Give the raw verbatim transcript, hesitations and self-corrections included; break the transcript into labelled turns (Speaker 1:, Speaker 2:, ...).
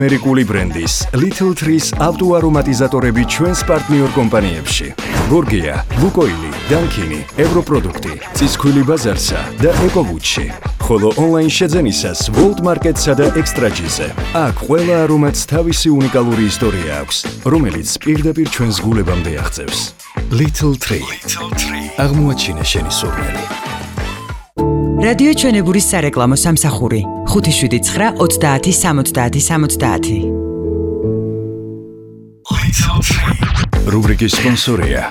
Speaker 1: ამერიკული ბრენდის Little Trees ავტოარომატიზატორები ჩვენს პარტნიორ კომპანიებში. გორგია, ლუკოილი, დანკინი, ევროპროდუქტი, ცისქვილი ბაზარსა და ეკოვუჩი. ხოლო ონლაინ შეძენისას World Market-სა და Extra-G-ზე. აქ ყველა არომატს თავისი უნიკალური ისტორია აქვს, რომელიც პირდაპირ ჩვენს გულებამდე აღწევს. Little Tree. აღმოაჩინე შენი სურნელი.
Speaker 2: რადიო ჩვენებურის სარეკლამო სამსახური ხუთი შვიდი ცხრა ოცდაათი სამოცდაათი სამოცდაათი.
Speaker 1: რუბრიკის სპონსორია